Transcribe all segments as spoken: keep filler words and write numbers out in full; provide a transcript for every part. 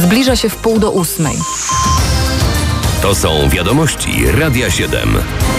Zbliża się w pół do ósmej. To są wiadomości Radia siedem.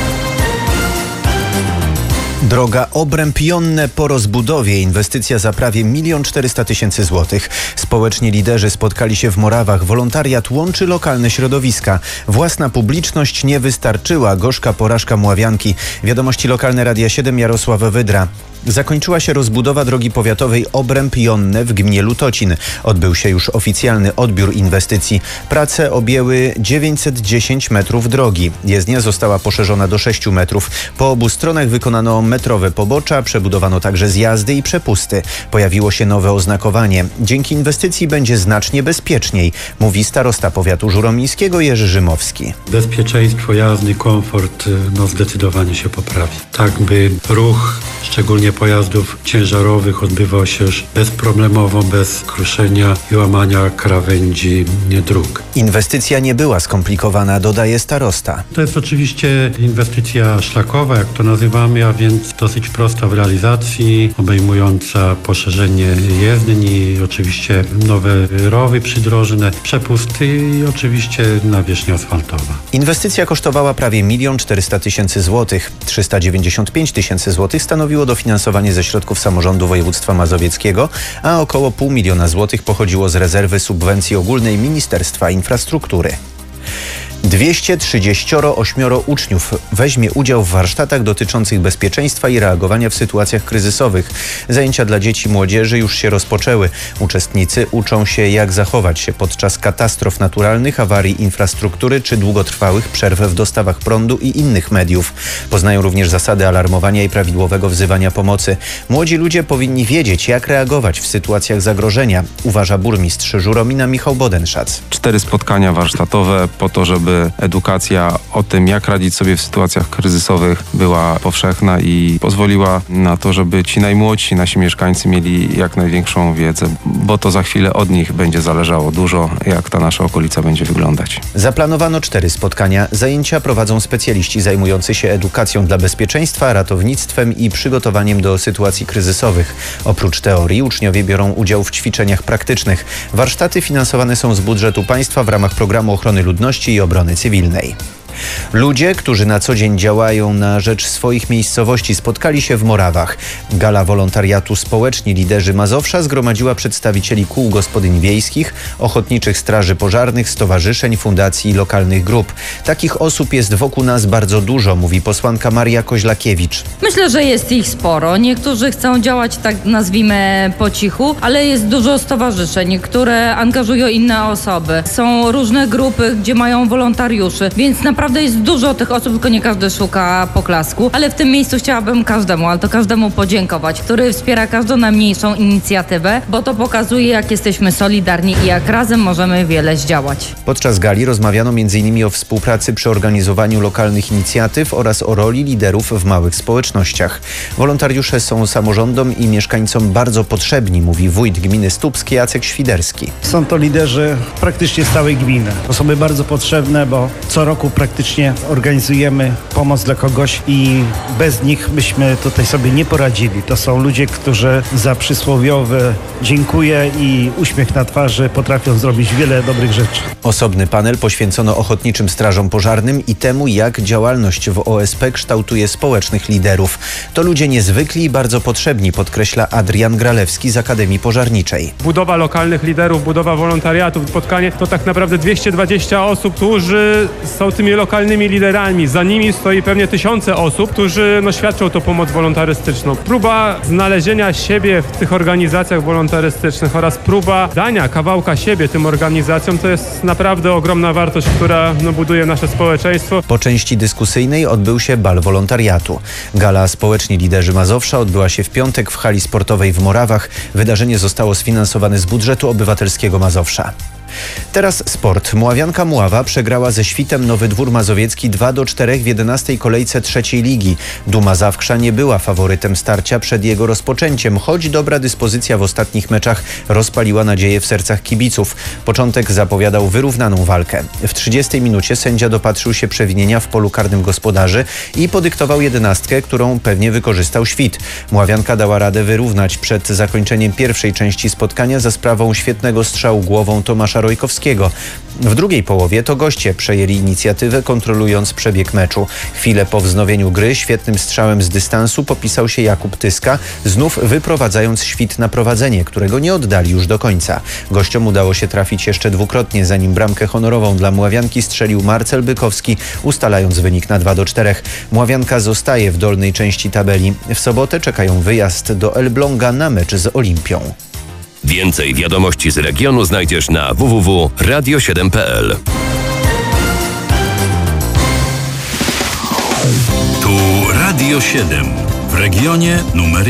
Droga Obręb-Jonne po rozbudowie. Inwestycja za prawie milion czterysta tysięcy złotych. Społeczni liderzy spotkali się w Morawach. Wolontariat łączy lokalne środowiska. Własna publiczność nie wystarczyła. Gorzka porażka Mławianki. Wiadomości lokalne Radia siedem, Jarosław Wydra. Zakończyła się rozbudowa drogi powiatowej Obręb-Jonne w gminie Lutocin. Odbył się już oficjalny odbiór inwestycji. Prace objęły dziewięćset dziesięć metrów drogi. Jezdnia została poszerzona do sześciu metrów. Po obu stronach wykonano metrowe pobocza, przebudowano także zjazdy i przepusty. Pojawiło się nowe oznakowanie. Dzięki inwestycji będzie znacznie bezpieczniej, mówi starosta powiatu żuromińskiego Jerzy Rzymowski. Bezpieczeństwo jazdy, komfort no zdecydowanie się poprawi. Tak by ruch, szczególnie pojazdów ciężarowych, odbywał się już bezproblemowo, bez kruszenia i łamania krawędzi dróg. Inwestycja nie była skomplikowana, dodaje starosta. To jest oczywiście inwestycja szlakowa, jak to nazywamy, a więc dosyć prosta w realizacji, obejmująca poszerzenie jezdni, oczywiście nowe rowy przydrożne, przepusty i oczywiście nawierzchnia asfaltowa. Inwestycja kosztowała prawie milion czterysta tysięcy złotych. trzysta dziewięćdziesiąt pięć tysięcy złotych stanowiło dofinansowanie ze środków samorządu województwa mazowieckiego, a około pół miliona złotych pochodziło z rezerwy subwencji ogólnej Ministerstwa Infrastruktury. dwieście trzydzieści osiem uczniów weźmie udział w warsztatach dotyczących bezpieczeństwa i reagowania w sytuacjach kryzysowych. Zajęcia dla dzieci i młodzieży już się rozpoczęły. Uczestnicy uczą się, jak zachować się podczas katastrof naturalnych, awarii infrastruktury czy długotrwałych przerw w dostawach prądu i innych mediów. Poznają również zasady alarmowania i prawidłowego wzywania pomocy. Młodzi ludzie powinni wiedzieć, jak reagować w sytuacjach zagrożenia, uważa burmistrz Żuromina Michał Bodenszac. Cztery spotkania warsztatowe po to, żeby edukacja o tym, jak radzić sobie w sytuacjach kryzysowych, była powszechna i pozwoliła na to, żeby ci najmłodsi, nasi mieszkańcy mieli jak największą wiedzę, bo to za chwilę od nich będzie zależało dużo, jak ta nasza okolica będzie wyglądać. Zaplanowano cztery spotkania. Zajęcia prowadzą specjaliści zajmujący się edukacją dla bezpieczeństwa, ratownictwem i przygotowaniem do sytuacji kryzysowych. Oprócz teorii uczniowie biorą udział w ćwiczeniach praktycznych. Warsztaty finansowane są z budżetu państwa w ramach Programu Ochrony Ludności i Obrony Cywilnej. Ludzie, którzy na co dzień działają na rzecz swoich miejscowości, spotkali się w Morawach. Gala wolontariatu Społeczni Liderzy Mazowsza zgromadziła przedstawicieli kół gospodyń wiejskich, ochotniczych straży pożarnych, stowarzyszeń, fundacji i lokalnych grup. Takich osób jest wokół nas bardzo dużo, mówi posłanka Maria Koźlakiewicz. Myślę, że jest ich sporo. Niektórzy chcą działać, tak nazwijmy, po cichu, ale jest dużo stowarzyszeń, które angażują inne osoby. Są różne grupy, gdzie mają wolontariuszy, więc naprawdę Naprawdę jest dużo tych osób, tylko nie każdy szuka poklasku, ale w tym miejscu chciałabym każdemu, ale to każdemu podziękować, który wspiera każdą najmniejszą inicjatywę, bo to pokazuje, jak jesteśmy solidarni i jak razem możemy wiele zdziałać. Podczas gali rozmawiano między innymi o współpracy przy organizowaniu lokalnych inicjatyw oraz o roli liderów w małych społecznościach. Wolontariusze są samorządom i mieszkańcom bardzo potrzebni, mówi wójt gminy Stupskiej Jacek Świderski. Są to liderzy praktycznie z całej gminy. Osoby bardzo potrzebne, bo co roku praktycznie organizujemy pomoc dla kogoś i bez nich byśmy tutaj sobie nie poradzili. To są ludzie, którzy za przysłowiowe dziękuję i uśmiech na twarzy potrafią zrobić wiele dobrych rzeczy. Osobny panel poświęcono ochotniczym strażom pożarnym i temu, jak działalność w O S P kształtuje społecznych liderów. To ludzie niezwykli i bardzo potrzebni, podkreśla Adrian Gralewski z Akademii Pożarniczej. Budowa lokalnych liderów, budowa wolontariatów, spotkanie to tak naprawdę dwieście dwadzieścia osób, którzy są tymi lokalnymi liderami. Za nimi stoi pewnie tysiące osób, którzy no, świadczą tą pomoc wolontarystyczną. Próba znalezienia siebie w tych organizacjach wolontarystycznych oraz próba dania kawałka siebie tym organizacjom to jest naprawdę ogromna wartość, która no, buduje nasze społeczeństwo. Po części dyskusyjnej odbył się bal wolontariatu. Gala Społeczni Liderzy Mazowsza odbyła się w piątek w hali sportowej w Morawach. Wydarzenie zostało sfinansowane z budżetu obywatelskiego Mazowsza. Teraz sport. Mławianka Mława przegrała ze Świtem Nowy Dwór Mazowiecki dwa do czterech w jedenastej kolejce trzeciej ligi. Duma Zawkrza nie była faworytem starcia przed jego rozpoczęciem, choć dobra dyspozycja w ostatnich meczach rozpaliła nadzieję w sercach kibiców. Początek zapowiadał wyrównaną walkę. W trzydziestej minucie sędzia dopatrzył się przewinienia w polu karnym gospodarzy i podyktował jedenastkę, którą pewnie wykorzystał Świt. Mławianka dała radę wyrównać przed zakończeniem pierwszej części spotkania za sprawą świetnego strzału głową Tomasza Rojkowskiego. W drugiej połowie to goście przejęli inicjatywę, kontrolując przebieg meczu. Chwilę po wznowieniu gry świetnym strzałem z dystansu popisał się Jakub Tyska, znów wyprowadzając Świt na prowadzenie, którego nie oddali już do końca. Gościom udało się trafić jeszcze dwukrotnie, zanim bramkę honorową dla Mławianki strzelił Marcel Bykowski, ustalając wynik na dwa do czterech. Mławianka zostaje w dolnej części tabeli. W sobotę czekają wyjazd do Elbląga na mecz z Olimpią. Więcej wiadomości z regionu znajdziesz na w w w kropka radio siedem kropka p l. Tu Radio siedem w regionie numer